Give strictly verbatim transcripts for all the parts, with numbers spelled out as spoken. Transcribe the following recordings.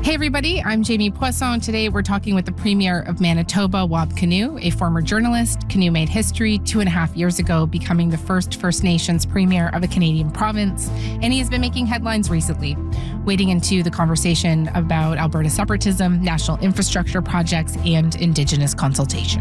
Hey everybody, I'm Jamie Poisson. Today we're talking with the Premier of Manitoba, Wab Kinew, a former journalist. Kinew made history two and a half years ago, becoming the first First Nations Premier of a Canadian province, and he has been making headlines recently, wading into the conversation about Alberta separatism, national infrastructure projects, and Indigenous consultation.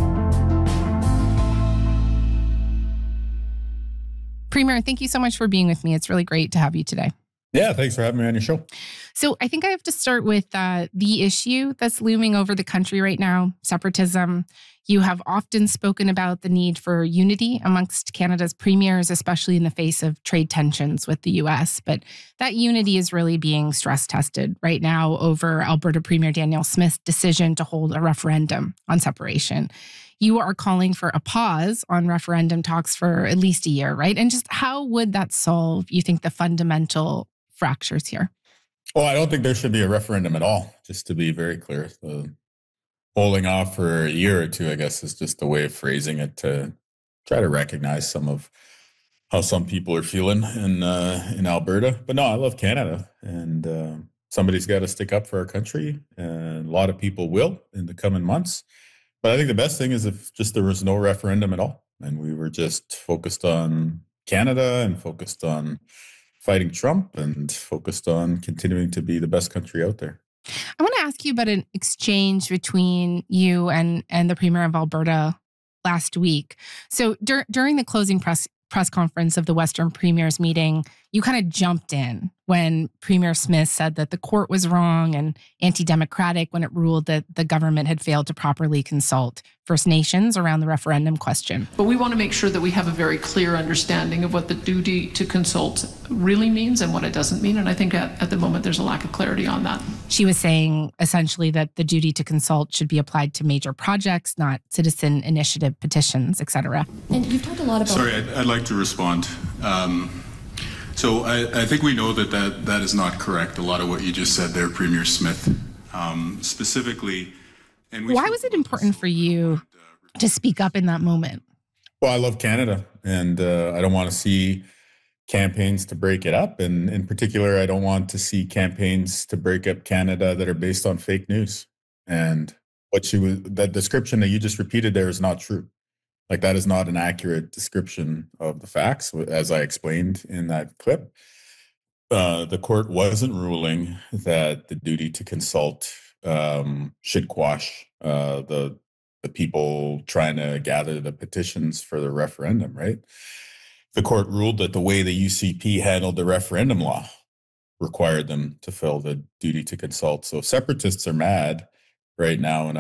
Premier, thank you so much for being with me. It's really great to have you today. Yeah, thanks for having me on your show. So I think I have to start with uh, the issue that's looming over the country right now, separatism. You have often spoken about the need for unity amongst Canada's premiers, especially in the face of trade tensions with the U S. But that unity is really being stress tested right now over Alberta Premier Danielle Smith's decision to hold a referendum on separation. You are calling for a pause on referendum talks for at least a year, right? And just how would that solve, you think, the fundamental fractures here? Well, I don't think there should be a referendum at all, just to be very clear. The holding off for a year or two, I guess, is just a way of phrasing it to try to recognize some of how some people are feeling in uh, in Alberta. But no, I love Canada, and uh, somebody's got to stick up for our country, and a lot of people will in the coming months. But I think the best thing is if just there was no referendum at all, and we were just focused on Canada and focused on fighting Trump and focused on continuing to be the best country out there. I want to ask you about an exchange between you and, and the Premier of Alberta last week. So dur- during the closing press press conference of the Western Premiers meeting, you kind of jumped in when Premier Smith said that the court was wrong and anti-democratic when it ruled that the government had failed to properly consult First Nations around the referendum question. But we want to make sure that we have a very clear understanding of what the duty to consult really means and what it doesn't mean. And I think at, at the moment there's a lack of clarity on that. She was saying essentially that the duty to consult should be applied to major projects, not citizen initiative petitions, et cetera. And you've talked a lot about... Sorry, I'd, I'd like to respond. Um, so I, I think we know that, that that is not correct. A lot of what you just said there, Premier Smith, um, specifically... And Why was it important for you to speak up in that moment? Well, I love Canada, and uh, I don't want to see campaigns to break it up. And in particular, I don't want to see campaigns to break up Canada that are based on fake news. And what she was, that description that you just repeated there is not true. Like, that is not an accurate description of the facts, as I explained in that clip. Uh, the court wasn't ruling that the duty to consult um, should quash uh, the the people trying to gather the petitions for the referendum, right? The court ruled that the way the U C P handled the referendum law required them to fill the duty to consult. So separatists are mad right now in